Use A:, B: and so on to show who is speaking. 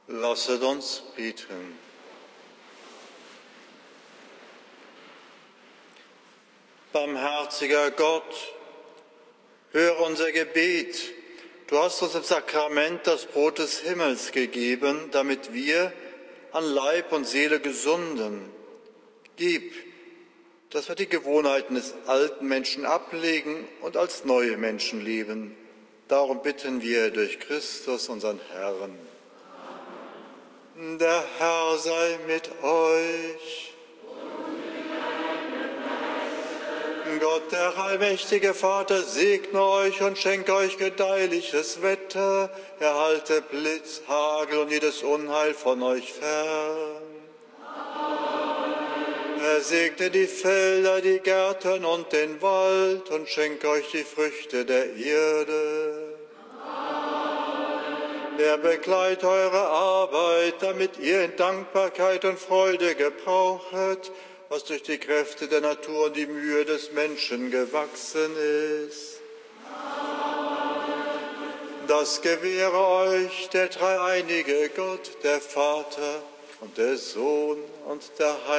A: Lasset uns beten. Barmherziger Gott, höre unser Gebet. Du hast uns im Sakrament das Brot des Himmels gegeben, damit wir an Leib und Seele gesunden. Gib, dass wir die Gewohnheiten des alten Menschen ablegen und als neue Menschen leben. Darum bitten wir durch Christus, unseren Herrn. Der Herr sei mit euch. Gott, der allmächtige Vater, segne euch und schenke euch gedeihliches Wetter. Erhalte Blitz, Hagel und jedes Unheil von euch fern. Er segne die Felder, die Gärten und den Wald und schenke euch die Früchte der Erde. Er begleite eure Arbeit, damit ihr in Dankbarkeit und Freude gebrauchet, was durch die Kräfte der Natur und die Mühe des Menschen gewachsen ist. Das gewähre euch der dreieinige Gott, der Vater und der Sohn und der